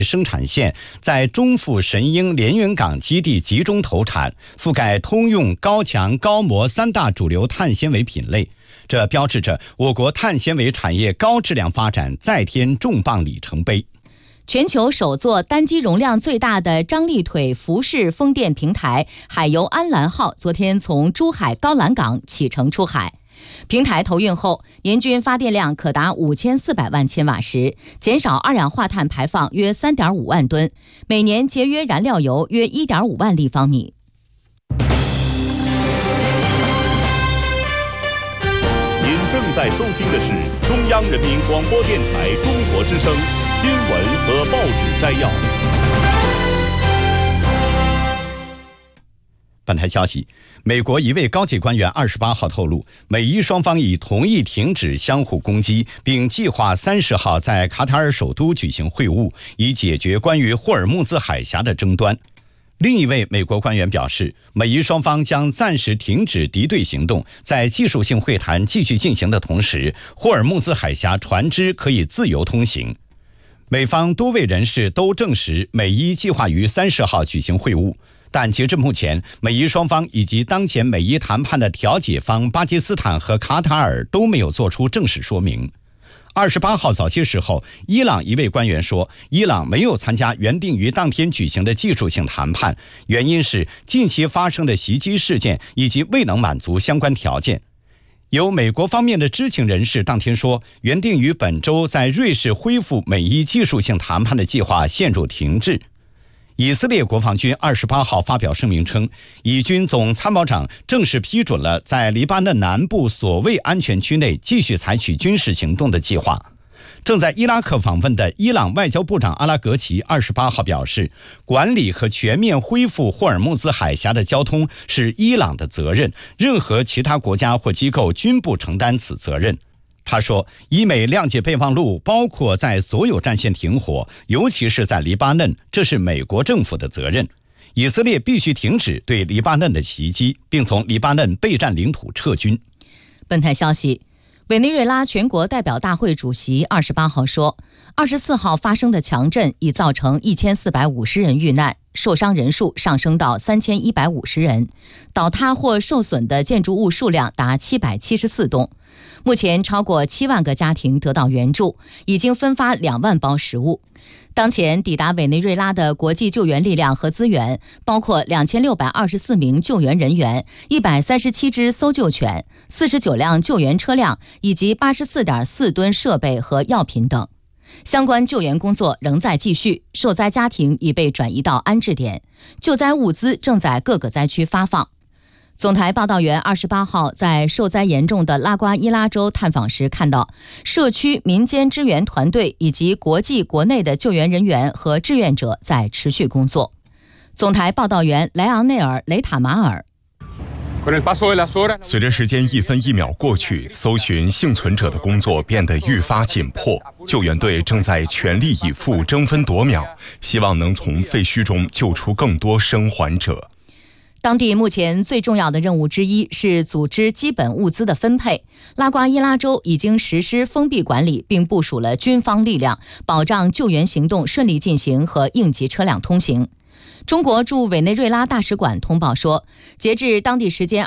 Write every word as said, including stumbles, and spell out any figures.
生产线在中富神鹰连云港基地集中投产，覆盖通用、高强、高模三大主流碳纤维品类。这标志着我国碳纤维产业高质量发展再添重磅里程碑。 全球首座单机容量最大的张力腿浮式风电平台海游安澜号昨天从珠海高栏港启程出海。平台投运后，年均发电量可达五千四百万千瓦时，减少二氧化碳排放约三点五万吨，每年节约燃料油约一点五万立方米。 您正在收听的是中央人民广播电台中国之声新闻和报纸摘要。 本台消息，美国一位高级官员二十八号透露，美伊双方已同意停止相互攻击，并计划三十号在卡塔尔首都举行会晤，以解决关于霍尔木兹海峡的争端。另一位美国官员表示，美伊双方将暂时停止敌对行动，在技术性会谈继续进行的同时，霍尔木兹海峡船只可以自由通行。美方多位人士都证实，美伊计划于三十号举行会晤。但截至目前，美伊双方以及当前美伊谈判的调解方巴基斯坦和卡塔尔都没有做出正式说明。二十八号早些时候，伊朗一位官员说，伊朗没有参加原定于当天举行的技术性谈判，原因是近期发生的袭击事件以及未能满足相关条件。有美国方面的知情人士当天说，原定于本周在瑞士恢复美伊技术性谈判的计划陷入停滞。以色列国防军二十八号发表声明称，以军总参谋长正式批准了在黎巴嫩南部所谓安全区内继续采取军事行动的计划。正在伊拉克访问的伊朗外交部长阿拉格齐二十八号表示，管理和全面恢复霍尔木兹海峡的交通是伊朗的责任，任何其他国家或机构均不承担此责任。他说，以美谅解备忘录包括在所有战线停火，尤其是在黎巴嫩，这是美国政府的责任。以色列必须停止对黎巴嫩的袭击，并从黎巴嫩备战领土撤军。 本台消息，委内瑞拉全国代表大会主席二十八号说，二十四号发生的强震已造成一千四百五十人遇难，受伤人数上升到三千一百五十人，倒塌或受损的建筑物数量达七百七十四栋。目前超过七万个家庭得到援助，已经分发两万包食物。当前抵达委内瑞拉的国际救援力量和资源包括两千六百二十四名救援人员、一百三十七只搜救犬、四十九辆救援车辆以及八十四点四吨设备和药品等。相关救援工作仍在继续，受灾家庭已被转移到安置点，救灾物资正在各个灾区发放。总台报道员二十八号在受灾严重的拉瓜伊拉州探访时看到，社区民间支援团队以及国际国内的救援人员和志愿者在持续工作。总台报道员莱昂内尔·雷塔马尔， 随着时间一分一秒过去，搜寻幸存者的工作变得愈发紧迫，救援队正在全力以赴争分夺秒，希望能从废墟中救出更多生还者。 当地目前最重要的任务之一是组织基本物资的分配。拉瓜伊拉州已经实施封闭管理，并部署了军方力量，保障救援行动顺利进行和应急车辆通行。中国驻委内瑞拉大使馆通报说，截至当地时间